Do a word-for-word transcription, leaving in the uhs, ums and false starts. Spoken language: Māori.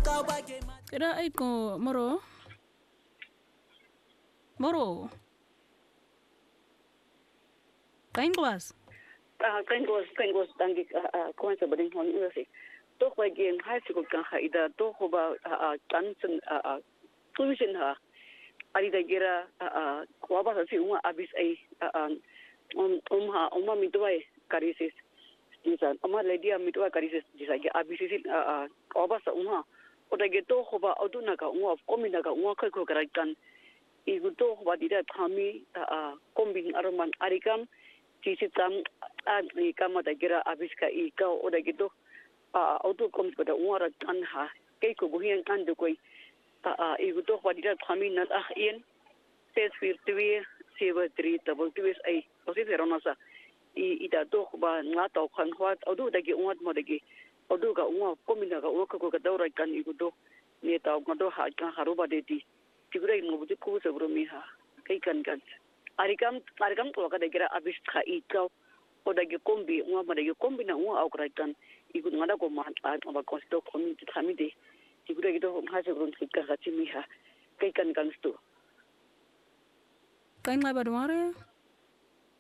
Kira aiko moro moro kain kelas ah kain kelas kain kelas tanggi kuan sebading hon university to bagi high school kan haida to hoba tansen tuition ha ari da gira kwa ba si uma abis ai um umha umma mitwai karisis disa umma ledia mitwai karisis disa ge abis si kwa sa umha oda ge to hoba oduna ka umma komina ka umma kai ko kan igu to hoba dida thami kombin aroman arikam sisi tam ani kama da gira abis ka i ka oda ge to auto comes pada umara tan ha kai ko buhian kan de koi a igu to hoba dida thami na ah ien ses fir twi seven three double two ai osi feronasa i ida to hoba nga to khan hwat odu da ge umat mo da ge odu ga umma komina ga uka ko ga daura kan igu to ne ta ko do ha kan haruba de ti tigure mo bu ko se bro mi ha kai kan kan arikam arikam to ka da gira abis kha i ka oda ge kombi umma ma da ge kombi na umma au kan igu ngada ko ma ba ko sto community khami de tigure ge to ha se bro ka ga ti mi ha kai kan kan sto kain ngai badware